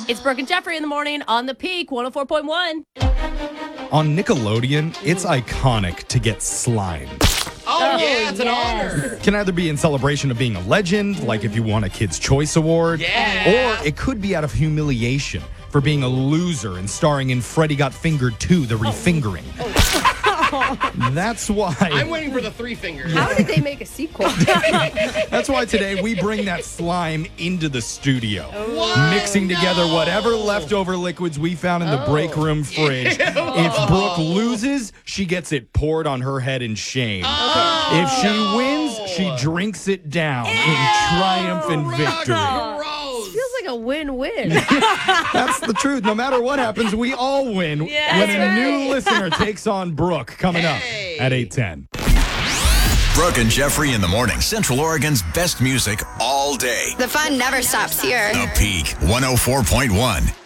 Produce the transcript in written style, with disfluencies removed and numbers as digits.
It's Brooke and Jeffrey in the morning on the Peak 104.1. On Nickelodeon, it's iconic to get slime. Oh, yeah, it's an honor. Can either be in celebration of being a legend, like if you won a Kid's Choice Award, Yeah. or it could be out of humiliation for being a loser and starring in Freddy Got Fingered 2, The Refingering. That's why. I'm waiting for the three fingers. How did they make a sequel? That's why today we bring that slime into the studio. What? Mixing together whatever leftover liquids we found in the break room fridge. If Brooke loses, she gets it poured on her head in shame. If she wins, she drinks it down in triumph and victory. Gross. Feels like a win-win. That's the truth. No matter what happens, we all win when a new listener takes on Brooke coming up at 8:10. Brooke and Jeffrey in the morning. Central Oregon's best music all day. The fun never stops here. The Peak 104.1.